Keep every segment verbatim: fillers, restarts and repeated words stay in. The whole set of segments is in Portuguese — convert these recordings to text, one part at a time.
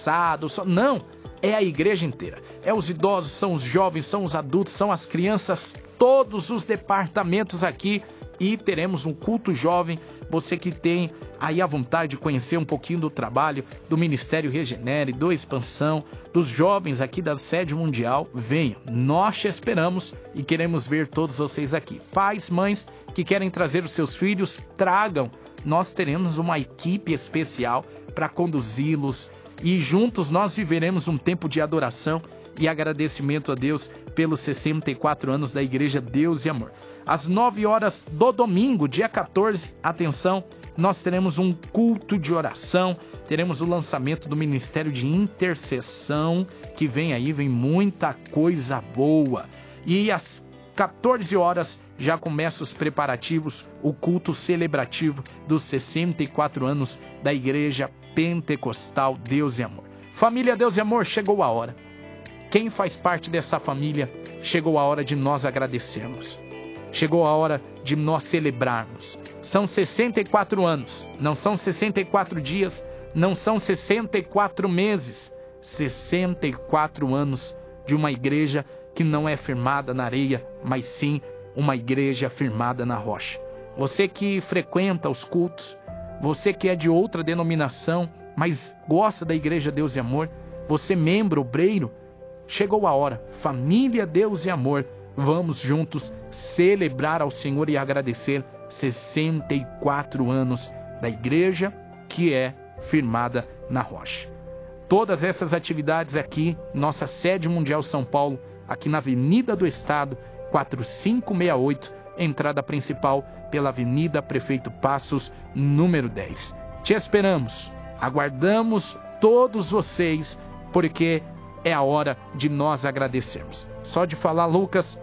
cansado, só... não, é a igreja inteira. É os idosos, são os jovens, são os adultos, são as crianças, todos os departamentos aqui. E teremos um culto jovem. Você que tem aí a vontade de conhecer um pouquinho do trabalho do Ministério Regenere, do Expansão, dos jovens aqui da sede mundial, venham. Nós te esperamos e queremos ver todos vocês aqui. Pais, mães que querem trazer os seus filhos, tragam. Nós teremos uma equipe especial para conduzi-los e juntos nós viveremos um tempo de adoração e agradecimento a Deus pelos sessenta e quatro anos da Igreja Deus e Amor. Às nove horas do domingo, dia quatorze, atenção, nós teremos um culto de oração, teremos o lançamento do Ministério de Intercessão, que vem aí, vem muita coisa boa. E às quatorze horas já começam os preparativos, o culto celebrativo dos sessenta e quatro anos da Igreja Pentecostal Deus e Amor. Família Deus e Amor, chegou a hora. Quem faz parte dessa família, chegou a hora de nós agradecermos. Chegou a hora de nós celebrarmos. São sessenta e quatro anos, não são sessenta e quatro dias, não são sessenta e quatro meses. sessenta e quatro anos de uma igreja que não é firmada na areia, mas sim uma igreja firmada na rocha. Você que frequenta os cultos, você que é de outra denominação, mas gosta da Igreja Deus e Amor, você membro, obreiro, chegou a hora. Família Deus e Amor, vamos juntos celebrar ao Senhor e agradecer sessenta e quatro anos da igreja que é firmada na rocha. Todas essas atividades aqui, nossa sede mundial São Paulo, aqui na Avenida do Estado, quatro cinco seis oito, entrada principal pela Avenida Prefeito Passos, número dez. Te esperamos, aguardamos todos vocês, porque é a hora de nós agradecermos. Só de falar, Lucas,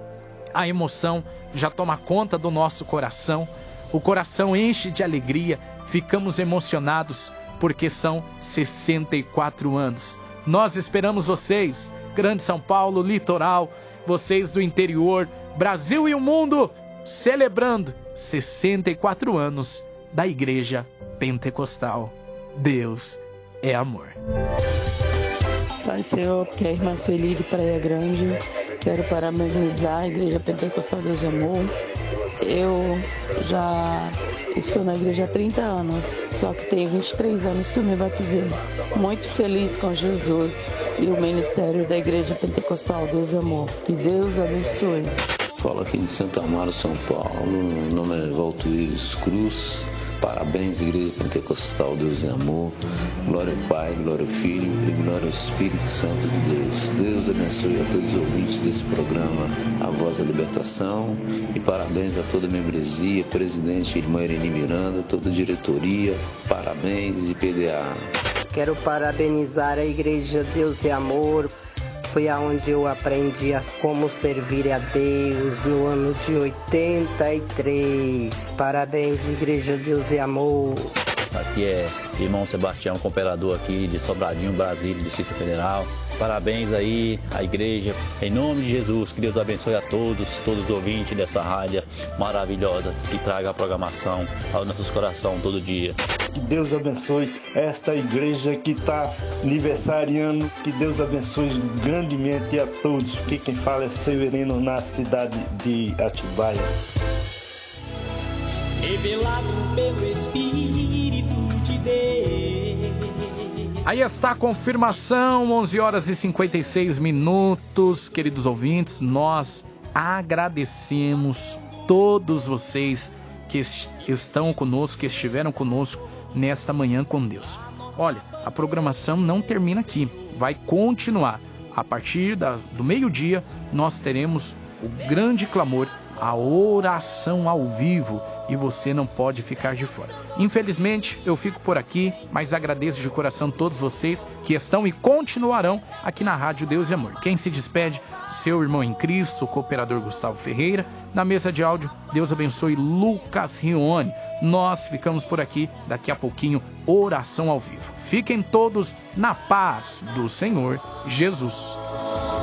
a emoção já toma conta do nosso coração. O coração enche de alegria, ficamos emocionados, porque são sessenta e quatro anos. Nós esperamos vocês, Grande São Paulo, Litoral, vocês do interior, Brasil e o mundo, celebrando sessenta e quatro anos da Igreja Pentecostal. Deus é amor. Pai Senhor, que é a irmã Sueli de Praia Grande, quero parabenizar a Igreja Pentecostal Deus e Amor. Eu já estou na igreja há trinta anos, só que tenho vinte e três anos que eu me batizei. Muito feliz com Jesus e o ministério da Igreja Pentecostal Deus e Amor. Que Deus abençoe. Falo aqui de Santo Amaro, São Paulo. Meu nome é Valtuíris Cruz. Parabéns, Igreja Pentecostal Deus e Amor. Glória ao Pai, glória ao Filho e glória ao Espírito Santo de Deus. Deus abençoe a todos os ouvintes desse programa, A Voz da Libertação. E parabéns a toda a membresia, presidente irmã Irene Miranda, toda a diretoria. Parabéns e P D A. Quero parabenizar a Igreja Deus e Amor. Foi aonde eu aprendi a como servir a Deus no ano de oitenta e três. Parabéns, Igreja Deus e Amor. Aqui é irmão Sebastião, cooperador aqui de Sobradinho, Brasília, Distrito Federal. Parabéns aí à igreja, em nome de Jesus, que Deus abençoe a todos, todos os ouvintes dessa rádio maravilhosa, que traga a programação aos nossos corações todo dia. Que Deus abençoe esta igreja que está aniversariando, que Deus abençoe grandemente a todos. Aqui quem fala é Severino, na cidade de Atibaia. Revelado pelo Espírito de Deus. Aí está a confirmação, onze horas e cinquenta e seis minutos, queridos ouvintes, nós agradecemos todos vocês que est- estão conosco, que estiveram conosco nesta manhã com Deus. Olha, a programação não termina aqui, vai continuar. A partir da, do meio-dia, nós teremos o grande clamor, a oração ao vivo, e você não pode ficar de fora. Infelizmente, eu fico por aqui, mas agradeço de coração todos vocês que estão e continuarão aqui na Rádio Deus e Amor. Quem se despede, seu irmão em Cristo, o cooperador Gustavo Ferreira. Na mesa de áudio, Deus abençoe Lucas Rione. Nós ficamos por aqui, daqui a pouquinho, oração ao vivo. Fiquem todos na paz do Senhor Jesus.